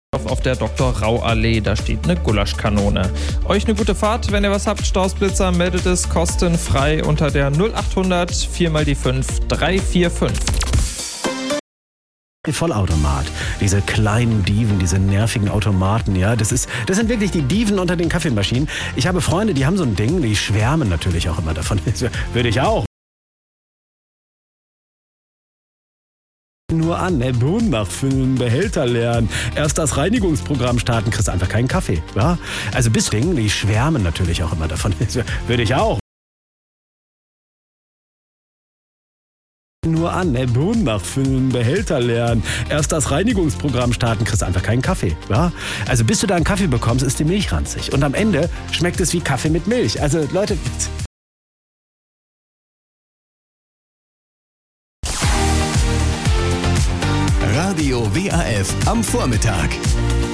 auf der Dr.-Rau-Allee, da steht eine Gulaschkanone. Euch eine gute Fahrt, wenn ihr was habt, Stausblitzer, meldet es kostenfrei unter der 0800 4 mal die 5 345. Vollautomat. Diese kleinen Dieven, diese nervigen Automaten, ja, das sind wirklich die Dieven unter den Kaffeemaschinen. Ich habe Freunde, die haben so ein Ding, die schwärmen natürlich auch immer davon. Würde ich auch. Nur an, Boden nachfüllen, Behälter leeren, erst das Reinigungsprogramm starten, kriegst einfach keinen Kaffee. Ja? Also bis Ding, die schwärmen natürlich auch immer davon. Würde ich auch. Nur an, Boden nachfüllen, Behälter leeren, erst das Reinigungsprogramm starten, kriegst einfach keinen Kaffee. Ja? Also bis du da einen Kaffee bekommst, ist die Milch ranzig. Und am Ende schmeckt es wie Kaffee mit Milch. Also Leute... Radio WAF am Vormittag.